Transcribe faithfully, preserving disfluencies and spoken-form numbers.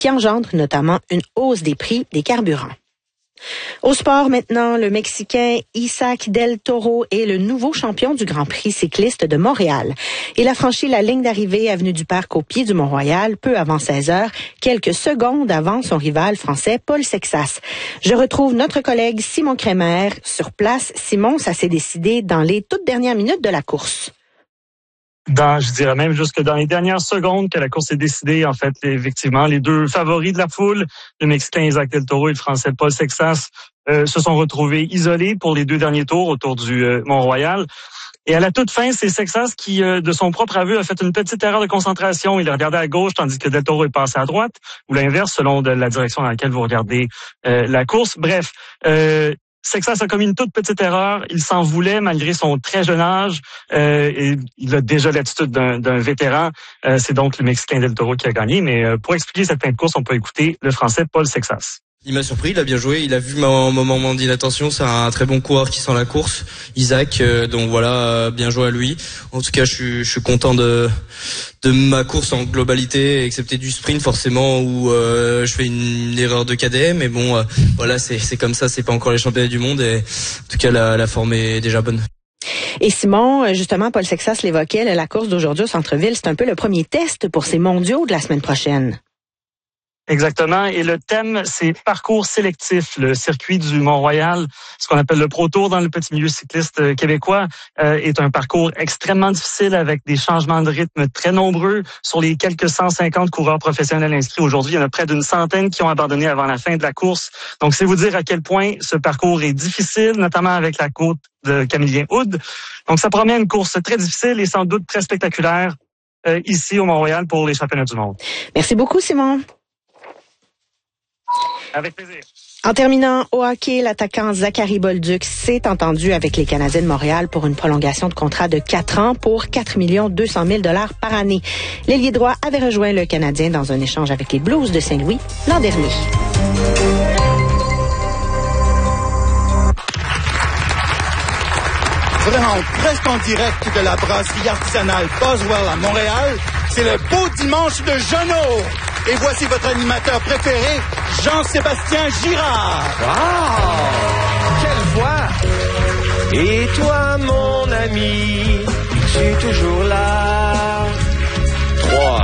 qui engendre notamment une hausse des prix des carburants. Au sport maintenant, le Mexicain Isaac Del Toro est le nouveau champion du Grand Prix cycliste de Montréal. Il a franchi la ligne d'arrivée avenue du Parc au pied du Mont-Royal peu avant seize heures, quelques secondes avant son rival français Paul Sexas. Je retrouve notre collègue Simon Crémer sur place. Simon, ça s'est décidé dans les toutes dernières minutes de la course. Dans, je dirais même jusque dans les dernières secondes que la course est décidée, en fait, effectivement, les deux favoris de la foule, le Mexicain Isaac Del Toro et le Français Paul Sexas, euh, se sont retrouvés isolés pour les deux derniers tours autour du euh, Mont-Royal. Et à la toute fin, c'est Sexas qui, euh, de son propre aveu, a fait une petite erreur de concentration. Il a regardé à gauche, tandis que Del Toro est passé à droite, ou l'inverse, selon de la direction dans laquelle vous regardez euh, la course. Bref, euh, Sexas a commis une toute petite erreur. Il s'en voulait malgré son très jeune âge. Euh, et il a déjà l'attitude d'un, d'un vétéran. Euh, c'est donc le Mexicain Del Toro qui a gagné. Mais euh, pour expliquer cette fin de course, on peut écouter le Français Paul Sexas. Il m'a surpris, il a bien joué, il a vu mon moment d'inattention, c'est un très bon coureur qui sent la course, Isaac, euh, donc voilà, euh, bien joué à lui. En tout cas, je suis, je suis content de de ma course en globalité, excepté du sprint forcément où euh, je fais une, une erreur de cadet, mais bon, euh, voilà, c'est c'est comme ça, c'est pas encore les championnats du monde et en tout cas la, la forme est déjà bonne. Et Simon, justement, Paul Sexas l'évoquait, la course d'aujourd'hui au centre-ville, c'est un peu le premier test pour ces mondiaux de la semaine prochaine. Exactement. Et le thème, c'est parcours sélectif, le circuit du Mont-Royal, ce qu'on appelle le Pro Tour dans le petit milieu cycliste québécois, euh, est un parcours extrêmement difficile avec des changements de rythme très nombreux. Sur les quelques cent cinquante coureurs professionnels inscrits aujourd'hui, il y en a près d'une centaine qui ont abandonné avant la fin de la course. Donc, c'est vous dire à quel point ce parcours est difficile, notamment avec la côte de Camillien-Houde. Donc, ça promet une course très difficile et sans doute très spectaculaire euh, ici au Mont-Royal pour les championnats du monde. Merci beaucoup, Simon. Avec plaisir. En terminant, au hockey, l'attaquant Zachary Bolduc s'est entendu avec les Canadiens de Montréal pour une prolongation de contrat de quatre ans pour quatre millions deux cent mille dollars par année. L'ailier droit avait rejoint le Canadien dans un échange avec les Blues de Saint-Louis l'an dernier. Vraiment, presque en direct de la brasserie artisanale Boswell à Montréal, c'est le beau dimanche de Jeannot. Et voici votre animateur préféré, Jean-Sébastien Girard. Wow! Quelle voix! Et toi, mon ami, tu es toujours là. Trois.